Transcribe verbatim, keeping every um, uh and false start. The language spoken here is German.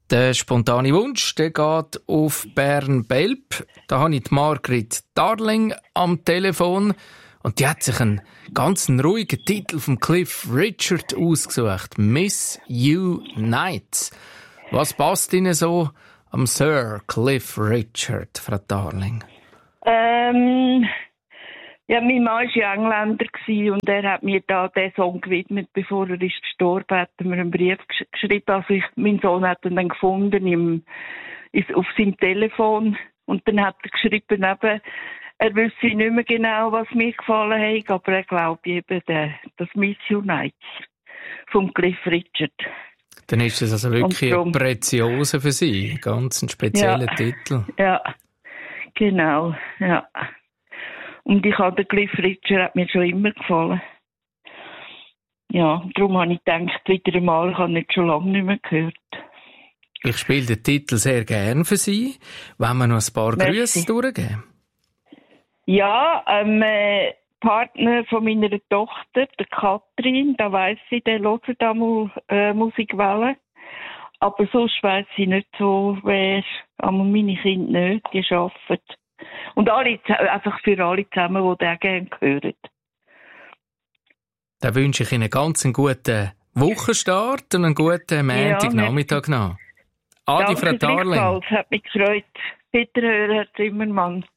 Der spontane Wunsch, der geht auf Bern-Belp. Da habe ich die Margrit Darling am Telefon und die hat sich einen ganz ruhigen Titel von Cliff Richard ausgesucht. Miss You Nights. Was passt Ihnen so am Sir Cliff Richard, Frau Darling? Ähm, ja, mein Mann war ja Engländer und er hat mir da den Song gewidmet, bevor er ist gestorben, hat er mir einen Brief gesch- geschrieben. Also ich, mein Sohn hat ihn dann gefunden im, ist auf seinem Telefon und dann hat er geschrieben, eben, er wüsste nicht mehr genau, was mir gefallen hat, aber er glaubt eben, der, das Miss You Nights vom Cliff Richard. Dann ist das also wirklich drum, eine Preziose für Sie, ganz ein spezieller ja, Titel. Ja, genau, ja. Und ich habe den Cliff Richard, hat mir schon immer gefallen. Ja, darum habe ich gedacht, wieder einmal, ich habe nicht schon lange nicht mehr gehört. Ich spiele den Titel sehr gern für Sie. Wollen wir noch ein paar Merci. Grüße durchgeben? Ja, ähm, äh, Partner von meiner Tochter, der Katrin, da weiss ich, der hört da mal äh, Musikwellen. Aber sonst weiss ich nicht so, wer, aber meine Kinder nicht, die arbeiten. Und alle, einfach für alle zusammen, die den gerne hören. Dann wünsche ich Ihnen ganz einen guten Wochenstart und einen guten Montagnachmittag noch. Adi, Frau Darling. Danke, hat mich gefreut. Bitte hören, Herr Zimmermann.